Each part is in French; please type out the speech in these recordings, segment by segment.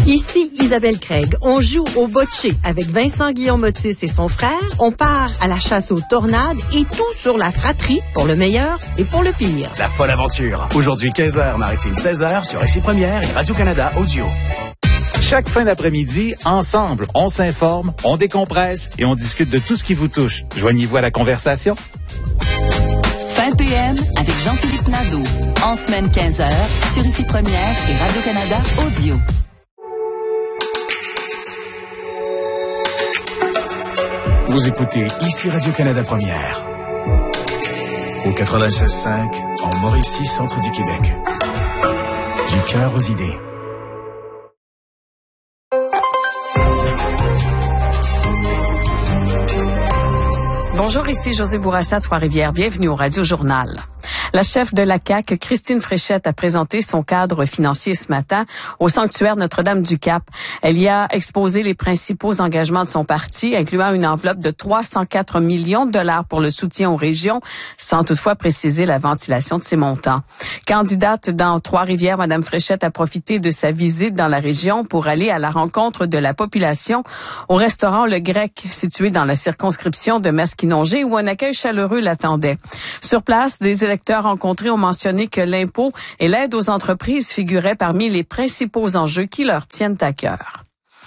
Ici Isabelle Craig. On joue au bocce avec Vincent Guillaume-Otis et son frère. On part à la chasse aux tornades et tout sur la fratrie pour le meilleur et pour le pire. La folle aventure. Aujourd'hui 15h, Maritime 16h sur Récit Première et Radio-Canada Audio. Chaque fin d'après-midi, ensemble, on s'informe, on décompresse et on discute de tout ce qui vous touche. Joignez-vous à la conversation. Fin PM avec Jean-Philippe Nadeau. En semaine 15h sur Récit Première et Radio-Canada Audio. Vous écoutez ici Radio-Canada Première. Au 96.5, en Mauricie, centre du Québec. Du cœur aux idées. Bonjour, ici José Bourassa, Trois-Rivières. Bienvenue au Radio Journal. La chef de la CAQ, Christine Fréchette, a présenté son cadre financier ce matin au sanctuaire Notre-Dame-du-Cap. Elle y a exposé les principaux engagements de son parti, incluant une enveloppe de 304 millions de dollars pour le soutien aux régions, sans toutefois préciser la ventilation de ces montants. Candidate dans Trois-Rivières, Mme Fréchette a profité de sa visite dans la région pour aller à la rencontre de la population au restaurant Le Grec, situé dans la circonscription de Masquinongé, où un accueil chaleureux l'attendait. Sur place, des électeurs rencontrés ont mentionné que l'impôt et l'aide aux entreprises figuraient parmi les principaux enjeux qui leur tiennent à cœur.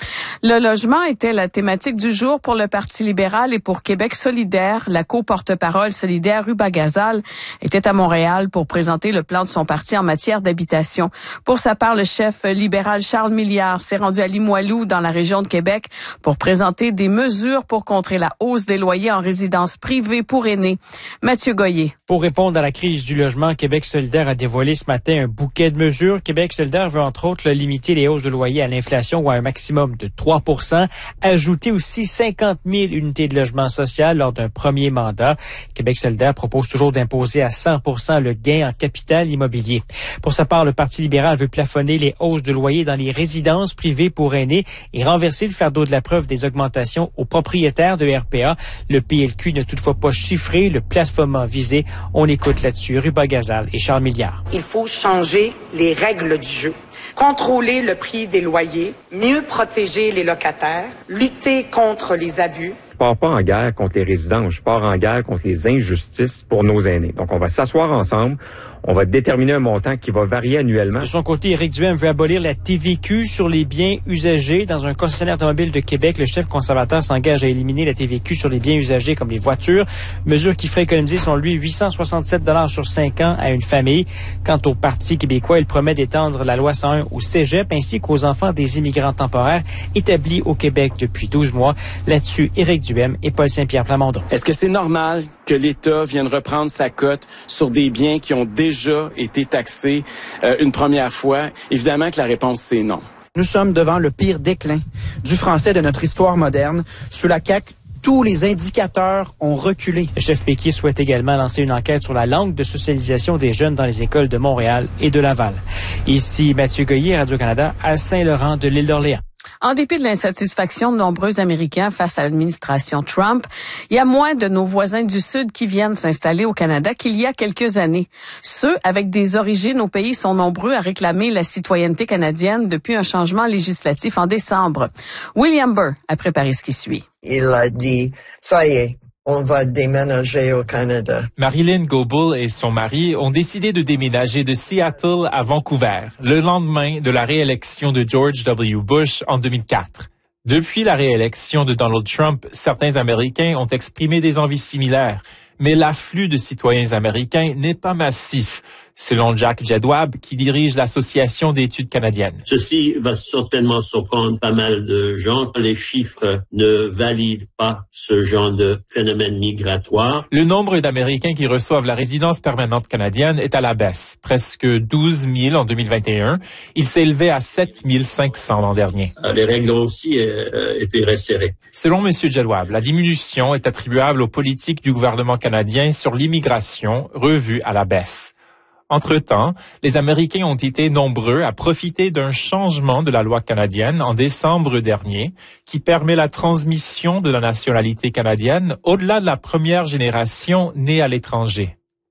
Le logement était la thématique du jour pour le Parti libéral et pour Québec solidaire. La co-porte-parole solidaire Ruba Gazal était à Montréal pour présenter le plan de son parti en matière d'habitation. Pour sa part, le chef libéral Charles Milliard s'est rendu à Limoilou, dans la région de Québec, pour présenter des mesures pour contrer la hausse des loyers en résidence privée pour aînés. Mathieu Goyer. Pour répondre à la crise du logement, Québec solidaire a dévoilé ce matin un bouquet de mesures. Québec solidaire veut entre autres limiter les hausses de loyers à l'inflation ou à un maximum de 3%, ajouter aussi 50 000 unités de logement social lors d'un premier mandat. Québec solidaire propose toujours d'imposer à 100% le gain en capital immobilier. Pour sa part, le Parti libéral veut plafonner les hausses de loyers dans les résidences privées pour aînés et renverser le fardeau de la preuve des augmentations aux propriétaires de RPA. Le PLQ n'a toutefois pas chiffré le plafonnement visé. On écoute là-dessus Ruba Gazal et Charles Milliard. Il faut changer les règles du jeu. Contrôler le prix des loyers, mieux protéger les locataires, lutter contre les abus. Je pars pas en guerre contre les résidents, je pars en guerre contre les injustices pour nos aînés. Donc, on va s'asseoir ensemble. On va déterminer un montant qui va varier annuellement. De son côté, Éric Duhaime veut abolir la TVQ sur les biens usagés. Dans un concessionnaire automobile de Québec, le chef conservateur s'engage à éliminer la TVQ sur les biens usagés comme les voitures, mesure qui ferait économiser, selon lui, 867 $ sur 5 ans à une famille. Quant au Parti québécois, il promet d'étendre la loi 101 au cégep ainsi qu'aux enfants des immigrants temporaires établis au Québec depuis 12 mois. Là-dessus, Éric Duhaime et Paul Saint-Pierre Plamondon. Est-ce que c'est normal que l'État vienne reprendre sa cote sur des biens qui ont déjà été taxés une première fois? Évidemment que la réponse, c'est non. Nous sommes devant le pire déclin du français de notre histoire moderne. Sous la CAQ, tous les indicateurs ont reculé. Le chef Péquier souhaite également lancer une enquête sur la langue de socialisation des jeunes dans les écoles de Montréal et de Laval. Ici Mathieu Goyer, Radio-Canada, à Saint-Laurent de l'île d'Orléans. En dépit de l'insatisfaction de nombreux Américains face à l'administration Trump, il y a moins de nos voisins du Sud qui viennent s'installer au Canada qu'il y a quelques années. Ceux avec des origines au pays sont nombreux à réclamer la citoyenneté canadienne depuis un changement législatif en décembre. William Burr a préparé ce qui suit. Il a dit, ça y est, on va déménager au Canada. Marilyn Goebel et son mari ont décidé de déménager de Seattle à Vancouver, le lendemain de la réélection de George W. Bush en 2004. Depuis la réélection de Donald Trump, certains Américains ont exprimé des envies similaires, mais l'afflux de citoyens américains n'est pas massif, selon Jack Jedwab, qui dirige l'Association d'études canadiennes. Ceci va certainement surprendre pas mal de gens. Les chiffres ne valident pas ce genre de phénomène migratoire. Le nombre d'Américains qui reçoivent la résidence permanente canadienne est à la baisse. Presque 12 000 en 2021. Il s'élevait à 7 500 l'an dernier. Les règles ont aussi été resserrées. Selon M. Jedwab, la diminution est attribuable aux politiques du gouvernement canadien sur l'immigration, revues à la baisse. Entre-temps, les Américains ont été nombreux à profiter d'un changement de la loi canadienne en décembre dernier qui permet la transmission de la nationalité canadienne au-delà de la première génération née à l'étranger.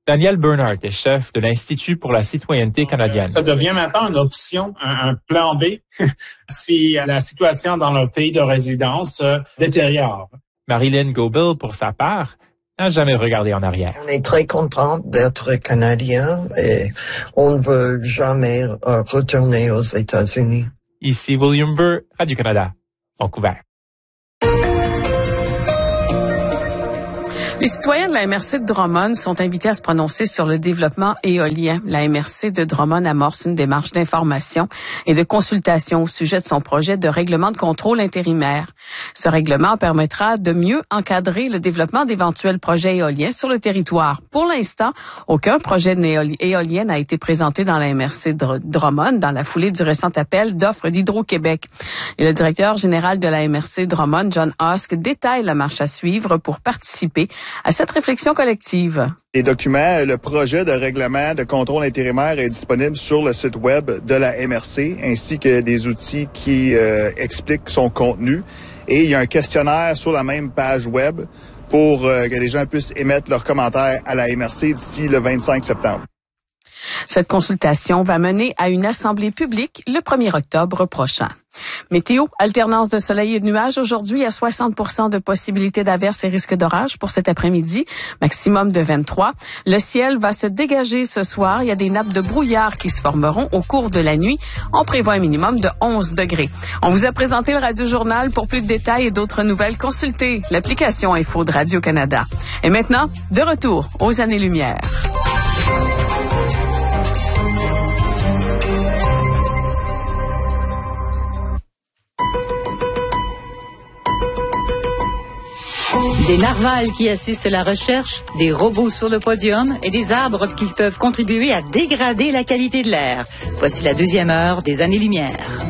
Daniel Bernhardt est chef de l'Institut pour la citoyenneté canadienne. Ça devient maintenant une option, un plan B, si la situation dans leur pays de résidence détériore. Marilyn Goebel, pour sa part, n'a jamais regardé en arrière. On est très content d'être Canadien et on ne veut jamais retourner aux États-Unis. Ici William Burr, Radio-Canada, Vancouver. Les citoyens de la MRC de Drummond sont invités à se prononcer sur le développement éolien. La MRC de Drummond amorce une démarche d'information et de consultation au sujet de son projet de règlement de contrôle intérimaire. Ce règlement permettra de mieux encadrer le développement d'éventuels projets éoliens sur le territoire. Pour l'instant, aucun projet éolien n'a été présenté dans la MRC de Drummond dans la foulée du récent appel d'offres d'Hydro-Québec. Et le directeur général de la MRC Drummond, John Husk, détaille la marche à suivre pour participer à cette réflexion collective. Les documents, le projet de règlement de contrôle intérimaire est disponible sur le site web de la MRC, ainsi que des outils qui expliquent son contenu. Et il y a un questionnaire sur la même page web pour que les gens puissent émettre leurs commentaires à la MRC d'ici le 25 septembre. Cette consultation va mener à une assemblée publique le 1er octobre prochain. Météo, alternance de soleil et de nuages aujourd'hui à 60% de possibilité d'averses et risque d'orage pour cet après-midi, maximum de 23. Le ciel va se dégager ce soir. Il y a des nappes de brouillard qui se formeront au cours de la nuit. On prévoit un minimum de 11 degrés. On vous a présenté le Radio Journal. Pour plus de détails et d'autres nouvelles, consultez l'application Info de Radio-Canada. Et maintenant, de retour aux années-lumière. Des narvals qui assistent à la recherche, des robots sur le podium et des arbres qui peuvent contribuer à dégrader la qualité de l'air. Voici la deuxième heure des années-lumière.